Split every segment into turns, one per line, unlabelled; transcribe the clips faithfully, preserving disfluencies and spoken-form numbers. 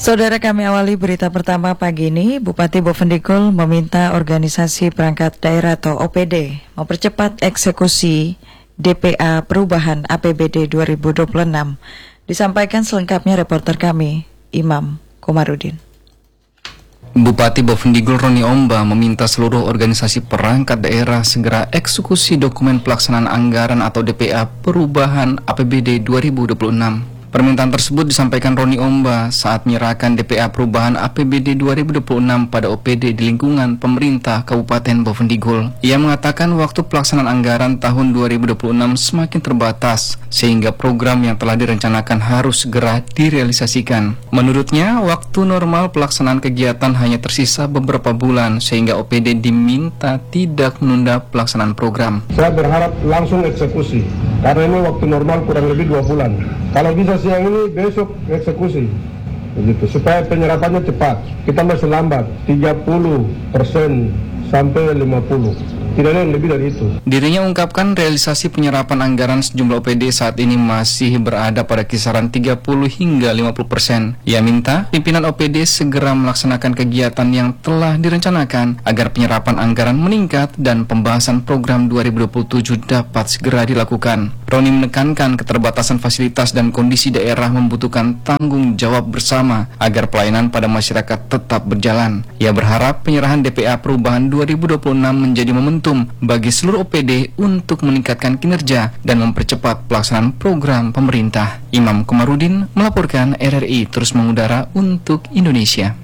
Saudara, kami awali berita pertama pagi ini. Bupati Bovendigul meminta organisasi perangkat daerah atau O P D mempercepat eksekusi D P A perubahan A P B D dua ribu dua puluh enam. Disampaikan selengkapnya reporter kami, Imam Komarudin.
Bupati Bovendigul Roni Omba meminta seluruh organisasi perangkat daerah segera eksekusi dokumen pelaksanaan anggaran atau D P A perubahan A P B D dua ribu dua puluh enam. Permintaan tersebut disampaikan Roni Omba saat menyerahkan D P A perubahan A P B D dua ribu dua puluh enam pada O P D di lingkungan pemerintah Kabupaten Bovendigul. Ia mengatakan waktu pelaksanaan anggaran tahun dua ribu dua puluh enam semakin terbatas, sehingga program yang telah direncanakan harus segera direalisasikan. Menurutnya, waktu normal pelaksanaan kegiatan hanya tersisa beberapa bulan, sehingga O P D diminta tidak menunda pelaksanaan program.
Saya berharap langsung eksekusi, karena ini waktu normal kurang lebih dua bulan. Kalau bisa siang ini, besok eksekusi, begitu, supaya penyerapannya cepat. Kita masih lambat, tiga puluh persen sampai lima puluh. Tidak ada yang lebih dari itu.
Dirinya ungkapkan realisasi penyerapan anggaran sejumlah O P D saat ini masih berada pada kisaran tiga puluh hingga lima puluh persen. Ia minta pimpinan O P D segera melaksanakan kegiatan yang telah direncanakan agar penyerapan anggaran meningkat dan pembahasan program dua ribu dua puluh tujuh dapat segera dilakukan. Roni menekankan keterbatasan fasilitas dan kondisi daerah membutuhkan tanggung jawab bersama agar pelayanan pada masyarakat tetap berjalan. Ia berharap penyerahan D P A perubahan dua ribu dua puluh enam menjadi momentum bagi seluruh O P D untuk meningkatkan kinerja dan mempercepat pelaksanaan program pemerintah. Imam Komarudin melaporkan R R I terus mengudara untuk Indonesia.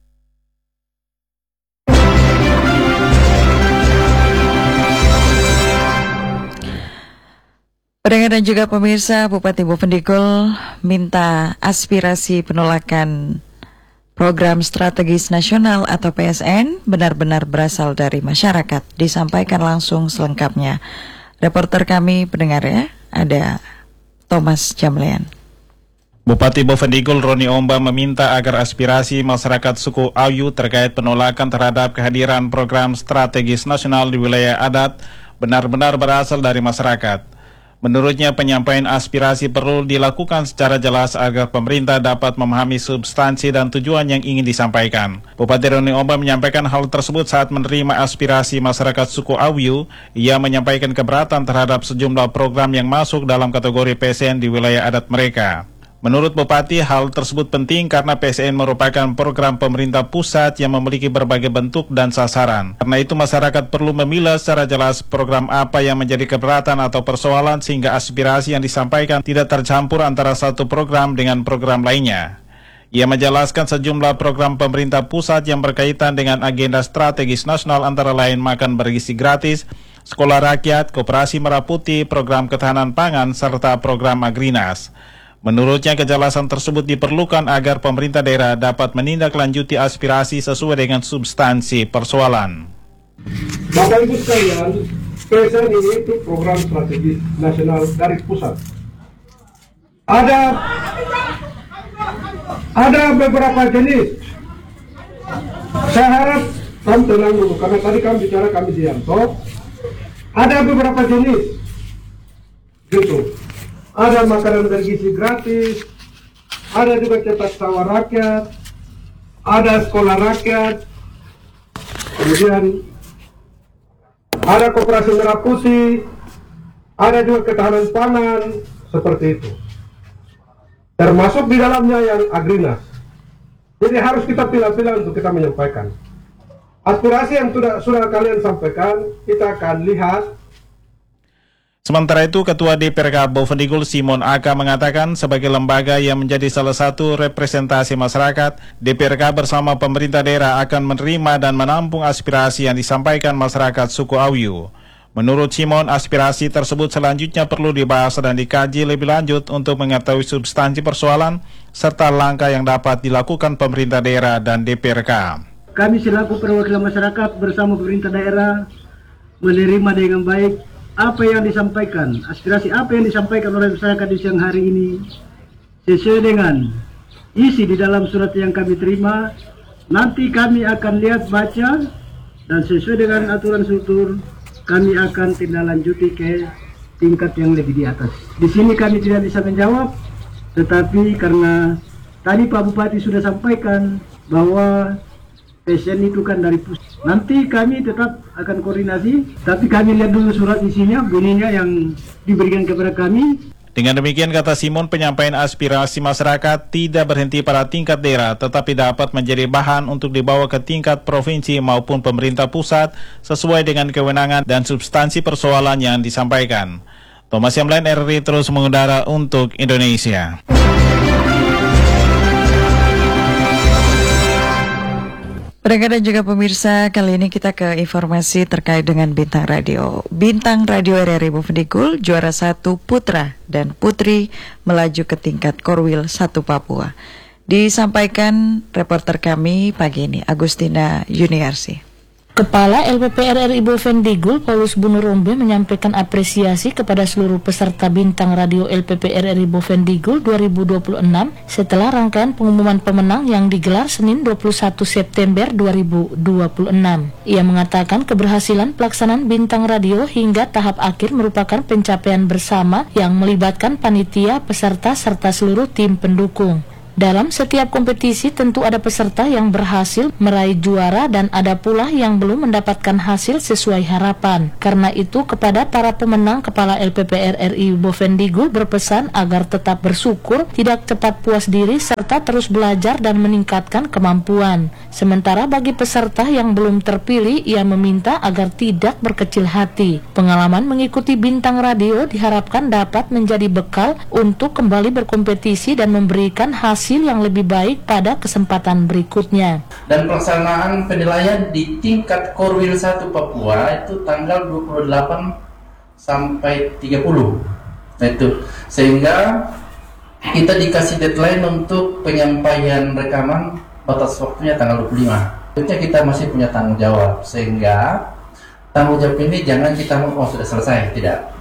Pendengar dan juga pemirsa, Bupati Bovendigul minta aspirasi penolakan Program Strategis Nasional atau P S N benar-benar berasal dari masyarakat. Disampaikan langsung selengkapnya. Reporter kami pendengar ya, ada Thomas Jamlean.
Bupati Bovendigul Roni Omba meminta agar aspirasi masyarakat suku Ayu terkait penolakan terhadap kehadiran program strategis nasional di wilayah adat benar-benar berasal dari masyarakat. Menurutnya, penyampaian aspirasi perlu dilakukan secara jelas agar pemerintah dapat memahami substansi dan tujuan yang ingin disampaikan. Bupati Roni Omba menyampaikan hal tersebut saat menerima aspirasi masyarakat suku Ayu. Ia menyampaikan keberatan terhadap sejumlah program yang masuk dalam kategori P S N di wilayah adat mereka. Menurut Bupati, hal tersebut penting karena P S N merupakan program pemerintah pusat yang memiliki berbagai bentuk dan sasaran. Karena itu masyarakat perlu memilah secara jelas program apa yang menjadi keberatan atau persoalan sehingga aspirasi yang disampaikan tidak tercampur antara satu program dengan program lainnya. Ia menjelaskan sejumlah program pemerintah pusat yang berkaitan dengan agenda strategis nasional antara lain makan bergizi gratis, sekolah rakyat, koperasi merah putih, program ketahanan pangan, serta program Agrinas. Menurutnya, kejelasan tersebut diperlukan agar pemerintah daerah dapat menindaklanjuti aspirasi sesuai dengan substansi persoalan.
Bapak Ibu sekalian, P S N ini itu program strategis nasional dari pusat. Ada ada beberapa jenis. Saya harap kamu tenang dulu, karena tadi kami bicara kami diam. So, ada beberapa jenis, gitu. Ada makanan bergizi gratis, ada juga cetak sawah rakyat, ada sekolah rakyat, kemudian ada koperasi merah putih, ada juga ketahanan pangan, seperti itu. Termasuk di dalamnya yang Agrinas. Jadi harus kita pilih-pilih untuk kita menyampaikan. Aspirasi yang sudah, sudah kalian sampaikan, kita akan lihat.
Sementara itu, Ketua D P R K Bovendigul Simon Aka mengatakan sebagai lembaga yang menjadi salah satu representasi masyarakat, D P R K bersama pemerintah daerah akan menerima dan menampung aspirasi yang disampaikan masyarakat suku Ayu. Menurut Simon, aspirasi tersebut selanjutnya perlu dibahas dan dikaji lebih lanjut untuk mengetahui substansi persoalan serta langkah yang dapat dilakukan pemerintah daerah dan D P R K.
Kami selaku perwakilan masyarakat bersama pemerintah daerah menerima dengan baik apa yang disampaikan, aspirasi apa yang disampaikan oleh masyarakat di siang hari ini sesuai dengan isi di dalam surat yang kami terima. Nanti kami akan lihat, baca, dan sesuai dengan aturan struktur kami akan tindak lanjuti ke tingkat yang lebih di atas. Di sini kami tidak bisa menjawab, tetapi karena Tadi Pak Bupati sudah sampaikan bahwa passion itu kan dari pusat. Nanti kami tetap akan koordinasi, tapi kami lihat dulu surat isinya, bunyinya yang diberikan kepada kami.
Dengan demikian, kata Simon, penyampaian aspirasi masyarakat tidak berhenti pada tingkat daerah, tetapi dapat menjadi bahan untuk dibawa ke tingkat provinsi maupun pemerintah pusat sesuai dengan kewenangan dan substansi persoalan yang disampaikan. Thomas Yamlen, R R I terus mengudara untuk Indonesia.
Pendengar dan juga pemirsa, kali ini kita ke informasi terkait dengan Bintang Radio. Bintang Radio R R I Bovendigul juara satu putra dan putri melaju ke tingkat Korwil satu Papua. Disampaikan reporter kami pagi ini, Agustina Yuniarsi.
Kepala L P P R R I Bovendigul, Paulus Bunurombe, menyampaikan apresiasi kepada seluruh peserta Bintang Radio L P P R R I Bovendigul dua ribu dua puluh enam setelah rangkaian pengumuman pemenang yang digelar Senin dua puluh satu September dua ribu dua puluh enam. Ia mengatakan keberhasilan pelaksanaan Bintang Radio hingga tahap akhir merupakan pencapaian bersama yang melibatkan panitia, peserta, serta seluruh tim pendukung. Dalam setiap kompetisi tentu ada peserta yang berhasil meraih juara dan ada pula yang belum mendapatkan hasil sesuai harapan. Karena itu kepada para pemenang, Kepala L P P R R I Bovendigul berpesan agar tetap bersyukur, tidak cepat puas diri, serta terus belajar dan meningkatkan kemampuan. Sementara bagi peserta yang belum terpilih, ia meminta agar tidak berkecil hati. Pengalaman mengikuti Bintang Radio diharapkan dapat menjadi bekal untuk kembali berkompetisi dan memberikan hasil yang lebih baik pada kesempatan berikutnya.
Dan pelaksanaan penilaian di tingkat Korwil satu Papua itu tanggal dua puluh delapan sampai tiga puluh. Nah itu, sehingga kita dikasih deadline untuk penyampaian rekaman, batas waktunya tanggal dua puluh lima. Tentunya kita masih punya tanggung jawab, sehingga tanggung jawab ini jangan kita mau oh, sudah selesai, tidak.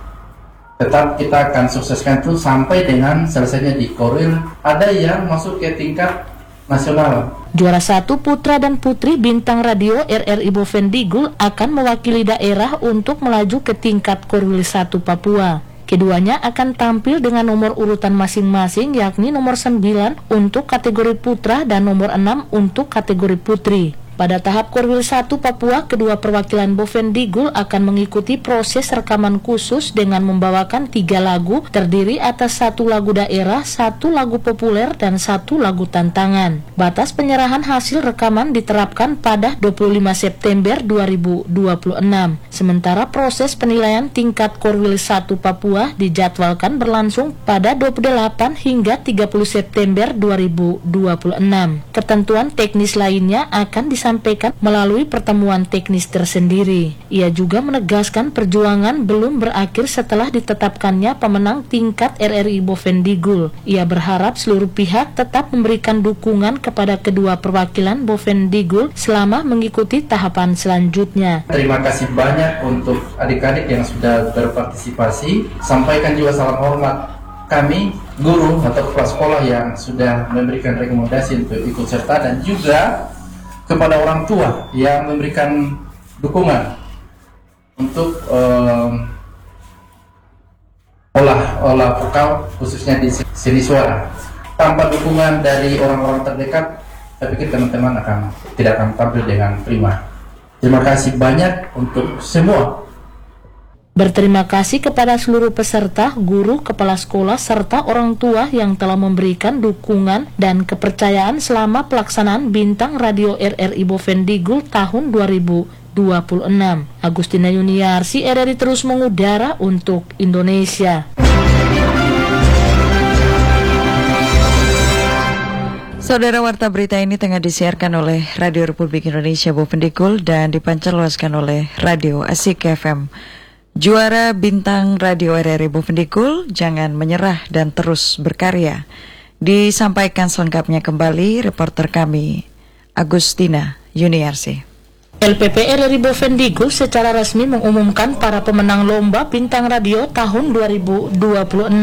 Tetap kita akan sukseskan itu sampai dengan selesainya di Korwil. Ada yang masuk ke tingkat nasional.
Juara satu putra dan putri Bintang Radio R R I Bovendigul akan mewakili daerah untuk melaju ke tingkat Korwil satu Papua. Keduanya akan tampil dengan nomor urutan masing-masing, yakni nomor sembilan untuk kategori putra dan nomor enam untuk kategori putri. Pada tahap Korwil satu Papua, kedua perwakilan Bovendigul akan mengikuti proses rekaman khusus dengan membawakan tiga lagu terdiri atas satu lagu daerah, satu lagu populer, dan satu lagu tantangan. Batas penyerahan hasil rekaman diterapkan pada dua puluh lima September dua ribu dua puluh enam. Sementara proses penilaian tingkat Korwil satu Papua dijadwalkan berlangsung pada dua puluh delapan hingga tiga puluh September dua ribu dua puluh enam. Ketentuan teknis lainnya akan disampaikan sampaikan melalui pertemuan teknis tersendiri. Ia juga menegaskan perjuangan belum berakhir setelah ditetapkannya pemenang tingkat R R I Bovendigul. Ia berharap seluruh pihak tetap memberikan dukungan kepada kedua perwakilan Bovendigul selama mengikuti tahapan selanjutnya.
Terima kasih banyak untuk adik-adik yang sudah berpartisipasi. Sampaikan juga salam hormat kami, guru atau kepala sekolah yang sudah memberikan rekomendasi untuk ikut serta, dan juga kepada orang tua yang memberikan dukungan untuk um, olah olah vokal khususnya di seni suara. Tanpa dukungan dari orang-orang terdekat, saya pikir teman-teman akan tidak akan tampil dengan prima. Terima kasih banyak untuk semua.
Berterima kasih kepada seluruh peserta, guru, kepala sekolah, serta orang tua yang telah memberikan dukungan dan kepercayaan selama pelaksanaan Bintang Radio R R I Bovendigul tahun dua ribu dua puluh enam. Agustina Yuniarsi, R R I terus mengudara untuk Indonesia.
Saudara, warta berita ini tengah disiarkan oleh Radio Republik Indonesia Bovendigul dan dipancarluaskan oleh Radio Asik F M. Juara Bintang Radio R R I Bovendigul, jangan menyerah dan terus berkarya. Disampaikan selengkapnya kembali reporter kami, Agustina Yuniarsi.
L P P R R I Bovendigul secara resmi mengumumkan para pemenang lomba Bintang Radio tahun dua ribu dua puluh enam.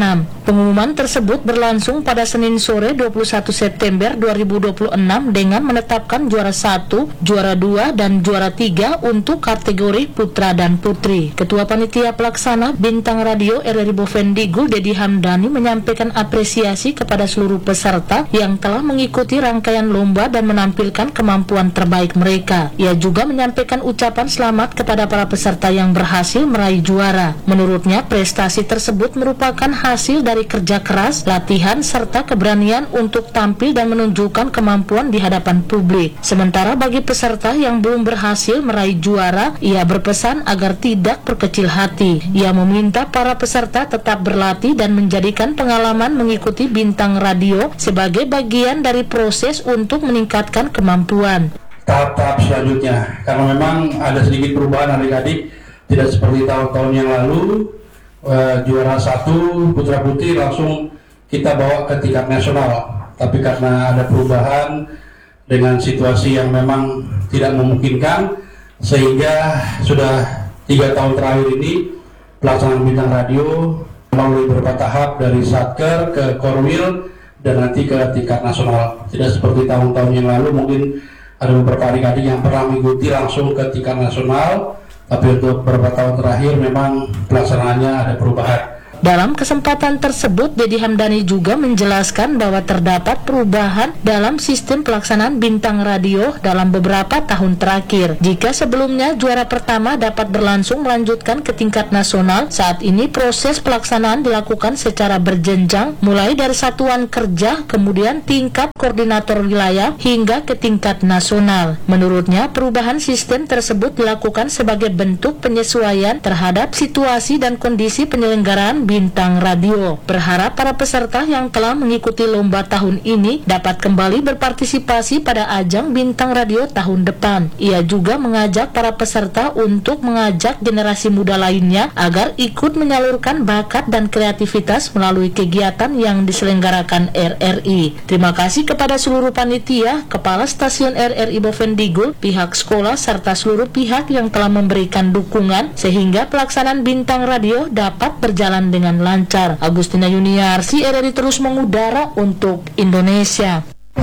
Pengumuman tersebut berlangsung pada Senin sore dua puluh satu September dua ribu dua puluh enam dengan menetapkan juara satu, juara dua, dan juara tiga untuk kategori putra dan putri. Ketua Panitia Pelaksana Bintang Radio R R I Bovendigul, Dedi Hamdani, menyampaikan apresiasi kepada seluruh peserta yang telah mengikuti rangkaian lomba dan menampilkan kemampuan terbaik mereka. Ia juga menyampaikan ucapan selamat kepada para peserta yang berhasil meraih juara. Menurutnya, prestasi tersebut merupakan hasil dari kerja keras, latihan, serta keberanian untuk tampil dan menunjukkan kemampuan di hadapan publik. Sementara bagi peserta yang belum berhasil meraih juara, ia berpesan agar tidak berkecil hati. Ia meminta para peserta tetap berlatih dan menjadikan pengalaman mengikuti Bintang Radio sebagai bagian dari proses untuk meningkatkan kemampuan.
Tahap-tahap selanjutnya, karena memang ada sedikit perubahan adik-adik, tidak seperti tahun-tahun yang lalu. Uh, juara satu putra putri langsung kita bawa ke tingkat nasional, tapi karena ada perubahan dengan situasi yang memang tidak memungkinkan, sehingga sudah tiga tahun terakhir ini pelaksanaan Bintang Radio melalui beberapa tahap dari Satker ke Korwil dan nanti ke tingkat nasional. Tidak seperti tahun-tahun yang lalu, mungkin ada beberapa adik-adik yang pernah mengikuti langsung ke tingkat nasional, tapi untuk beberapa tahun terakhir memang pelaksanaannya ada perubahan.
Dalam kesempatan tersebut, Dedi Hamdani juga menjelaskan bahwa terdapat perubahan dalam sistem pelaksanaan Bintang Radio dalam beberapa tahun terakhir. Jika sebelumnya juara pertama dapat berlangsung melanjutkan ke tingkat nasional, saat ini proses pelaksanaan dilakukan secara berjenjang, mulai dari satuan kerja, kemudian tingkat koordinator wilayah, hingga ke tingkat nasional. Menurutnya, perubahan sistem tersebut dilakukan sebagai bentuk penyesuaian terhadap situasi dan kondisi penyelenggaraan Bintang Radio. Berharap para peserta yang telah mengikuti lomba tahun ini dapat kembali berpartisipasi pada ajang Bintang Radio tahun depan. Ia juga mengajak para peserta untuk mengajak generasi muda lainnya agar ikut menyalurkan bakat dan kreativitas melalui kegiatan yang diselenggarakan R R I. Terima kasih kepada seluruh panitia, kepala stasiun R R I Bovendigul, pihak sekolah, serta seluruh pihak yang telah memberikan dukungan sehingga pelaksanaan Bintang Radio dapat berjalan dengan lancar. Agustina Yuniarsi, R R I terus mengudara untuk Indonesia.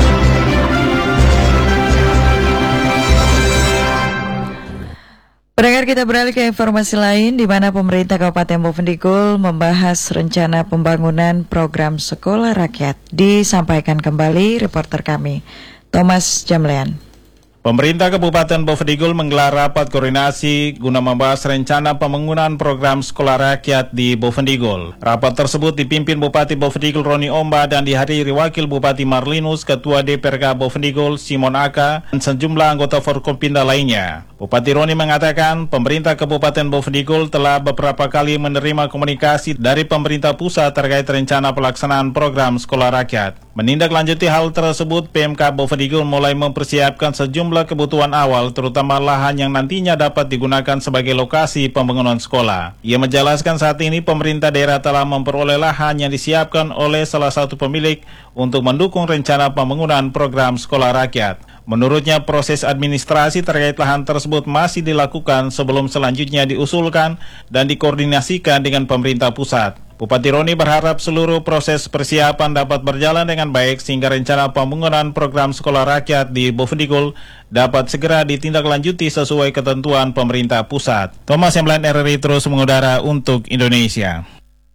Pendengar, kita beralih ke informasi lain di mana pemerintah Kabupaten Bovendigul membahas rencana pembangunan program sekolah rakyat. Disampaikan kembali reporter kami, Thomas Jamlean.
Pemerintah Kabupaten Bovendigul menggelar rapat koordinasi guna membahas rencana pembangunan program sekolah rakyat di Bovendigul. Rapat tersebut dipimpin Bupati Bovendigul Roni Omba dan dihadiri Wakil Bupati Marlinus, Ketua D P R K Bovendigul Simon Aka, dan sejumlah anggota Forkompinda lainnya. Bupati Roni mengatakan pemerintah Kabupaten Bovendigul telah beberapa kali menerima komunikasi dari pemerintah pusat terkait rencana pelaksanaan program sekolah rakyat. Menindaklanjuti hal tersebut, P M K Bovendigul mulai mempersiapkan sejumlah kebutuhan awal, terutama lahan yang nantinya dapat digunakan sebagai lokasi pembangunan sekolah. Ia menjelaskan saat ini pemerintah daerah telah memperoleh lahan yang disiapkan oleh salah satu pemilik untuk mendukung rencana pembangunan program sekolah rakyat. Menurutnya, proses administrasi terkait lahan tersebut masih dilakukan sebelum selanjutnya diusulkan dan dikoordinasikan dengan pemerintah pusat. Bupati Roni berharap seluruh proses persiapan dapat berjalan dengan baik sehingga rencana pembangunan program sekolah rakyat di Bovendigul dapat segera ditindaklanjuti sesuai ketentuan pemerintah pusat. Thomas Jamlean, R R I terus mengudara untuk Indonesia.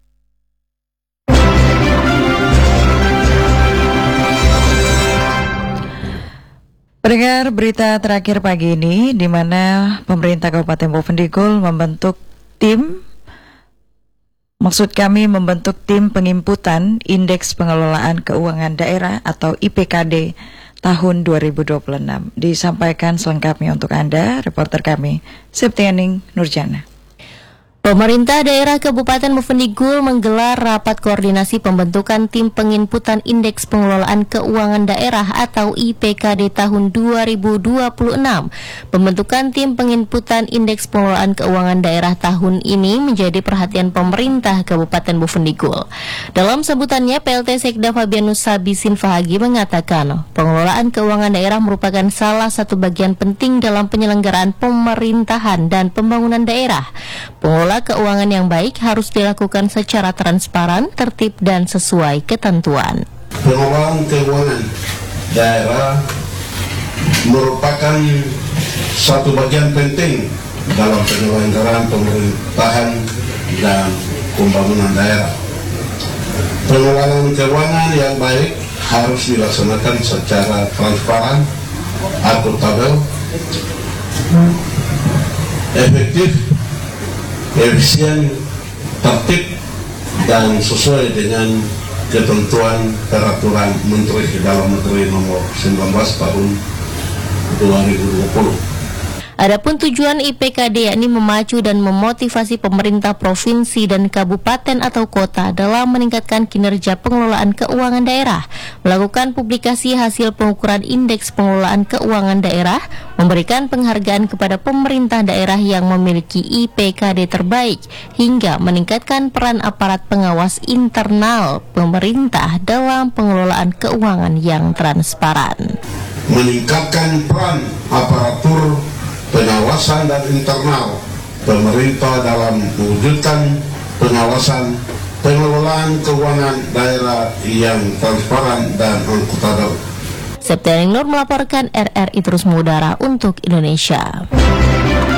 Pendengar, berita terakhir pagi ini di mana pemerintah Kabupaten Bovendigul membentuk tim Maksud kami membentuk tim pengimputan Indeks Pengelolaan Keuangan Daerah atau I P K D tahun dua ribu dua puluh enam. Disampaikan selengkapnya untuk Anda, reporter kami, Septianing Nurjana.
Pemerintah daerah Kabupaten Bovendigul menggelar rapat koordinasi pembentukan tim penginputan Indeks Pengelolaan Keuangan Daerah atau I P K D tahun dua ribu dua puluh enam. Pembentukan tim penginputan Indeks Pengelolaan Keuangan Daerah tahun ini menjadi perhatian pemerintah Kabupaten Bovendigul. Dalam sebutannya, P L T Sekda Fabianus Sabisin Fahagi mengatakan, pengelolaan keuangan daerah merupakan salah satu bagian penting dalam penyelenggaraan pemerintahan dan pembangunan daerah. Pengelola mengelola keuangan yang baik harus dilakukan secara transparan, tertib, dan sesuai ketentuan.
Pengelolaan keuangan daerah merupakan satu bagian penting dalam penyelenggaraan pemerintahan dan pembangunan daerah. Pengelolaan keuangan yang baik harus dilaksanakan secara transparan, akuntabel, efektif, efisien, tertib, dan sesuai dengan ketentuan peraturan Menteri Dalam Negeri nomor sembilan belas tahun dua ribu dua puluh.
Adapun tujuan I P K D yakni memacu dan memotivasi pemerintah provinsi dan kabupaten atau kota dalam meningkatkan kinerja pengelolaan keuangan daerah, melakukan publikasi hasil pengukuran indeks pengelolaan keuangan daerah, memberikan penghargaan kepada pemerintah daerah yang memiliki I P K D terbaik, hingga meningkatkan peran aparat pengawas internal pemerintah dalam pengelolaan keuangan yang transparan.
Meningkatkan peran aparatur pengawasan dan internal pemerintah dalam mewujudkan pengawasan pengelolaan keuangan daerah yang transparan dan akuntabel.
Septianing Nur melaporkan, R R I Terus Mengudara untuk Indonesia.